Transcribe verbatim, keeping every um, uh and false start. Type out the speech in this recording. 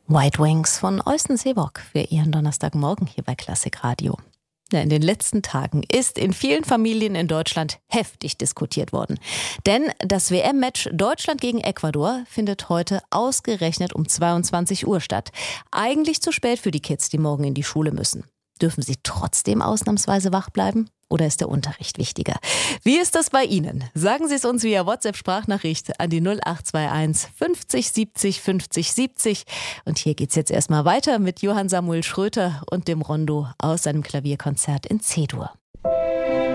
White Wings von Øystein Sevok für Ihren Donnerstagmorgen hier bei Klassik Radio. Ja, in den letzten Tagen ist in vielen Familien in Deutschland heftig diskutiert worden. Denn das W M-Match Deutschland gegen Ecuador findet heute ausgerechnet um zweiundzwanzig Uhr statt. Eigentlich zu spät für die Kids, die morgen in die Schule müssen. Dürfen sie trotzdem ausnahmsweise wach bleiben? Oder ist der Unterricht wichtiger? Wie ist das bei Ihnen? Sagen Sie es uns via WhatsApp-Sprachnachricht an die null acht zwei eins fünfzig siebzig fünfzig siebzig. Und hier geht's jetzt erstmal weiter mit Johann Samuel Schröter und dem Rondo aus seinem Klavierkonzert in C-Dur.